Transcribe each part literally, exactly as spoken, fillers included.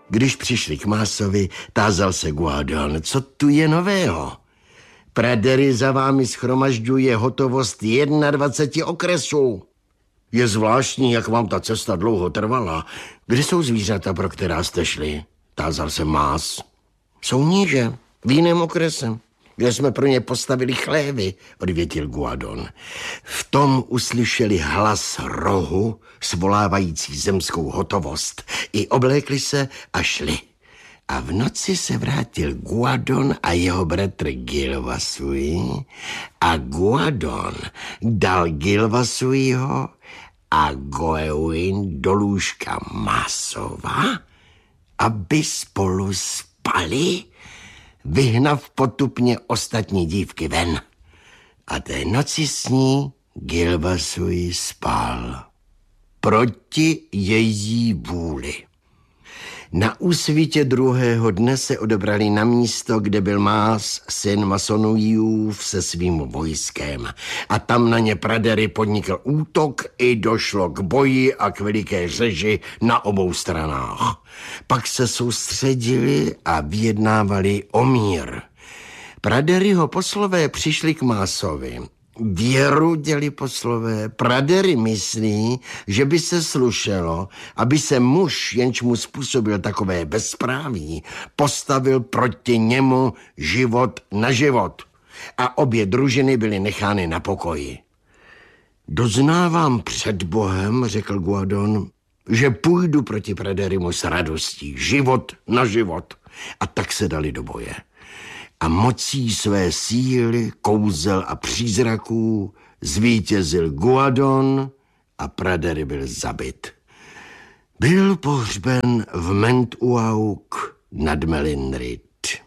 Když přišli k Másovi, tázal se Guadon, co tu je nového. Pradery za vámi schromažďuje hotovost dvacet jedna okresů. Je zvláštní, jak vám ta cesta dlouho trvala. Kde jsou zvířata, pro která jste šli? Tázal se Más. Jsou níže, v jiném okrese, kde jsme pro ně postavili chlévy, odvětil Guadon. V tom uslyšeli hlas rohu, svolávající zemskou hotovost. I oblékli se a šli. A v noci se vrátil Guadon a jeho bratr Gilvasui a Guadon dal Gilvasuiho a Goewin do lůžka Másova, aby spolu spali, vyhnav potupně ostatní dívky ven. A té noci s ní Gilvasui spal proti její vůli. Na úsvitě druhého dne se odebrali na místo, kde byl Más, syn Masonuiův, se svým vojskem. A tam na ně Pradery podnikl útok i došlo k boji a k veliké řeži na obou stranách. Pak se soustředili a vyjednávali o mír. Praderyho poslové přišli k Másovi. Věru děli poslové. Pradery myslí, že by se slušelo, aby se muž, jenž mu způsobil takové bezpráví, postavil proti němu život na život. A obě družiny byly nechány na pokoji. Doznávám před Bohem, řekl Guadon, že půjdu proti Praderymu s radostí, život na život. A tak se dali do boje. A mocí své síly, kouzel a přízraků zvítězil Guadon a Pradery byl zabit. Byl pohřben v Mentuauk nad Melindrit.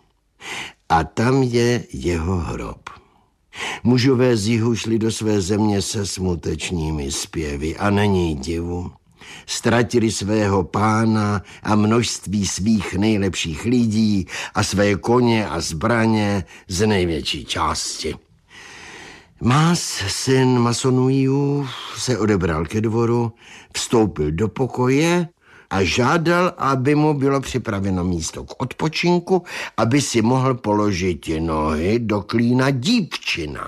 A tam je jeho hrob. Mužové z jihu šli do své země se smutečnými zpěvy a není divu. Ztratili svého pána a množství svých nejlepších lidí a své koně a zbraně z největší části. Más, syn Masonuiův, se odebral ke dvoru, vstoupil do pokoje a žádal, aby mu bylo připraveno místo k odpočinku, aby si mohl položit nohy do klína dívčina.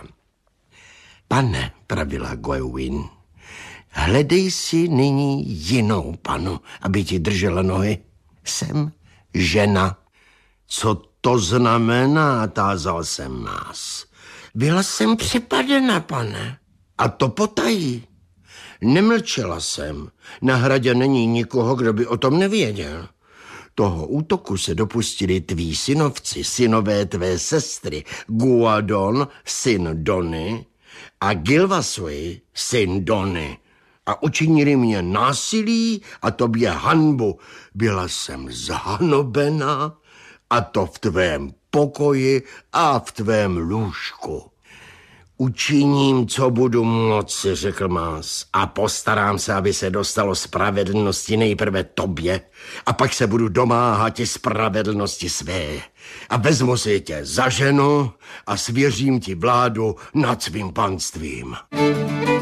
Pane, pravila Goewin, hledej si nyní jinou panu, aby ti držela nohy. Jsem žena. Co to znamená, tázal se Más. Byla jsem přepadena, pane. A to potají. Nemlčela jsem. Na hradě není nikoho, kdo by o tom nevěděl. Toho útoku se dopustili tví synovci, synové tvé sestry, Guadon, syn Dony, a Gilvasui, syn Dony. A učinili mě násilí a tobě hanbu. Byla jsem zhanobena a to v tvém pokoji a v tvém lůžku. Učiním, co budu moci, řekl Más, a postarám se, aby se dostalo spravedlnosti nejprve tobě a pak se budu domáhat i spravedlnosti své. A vezmu si tě za ženu a svěřím ti vládu nad svým panstvím.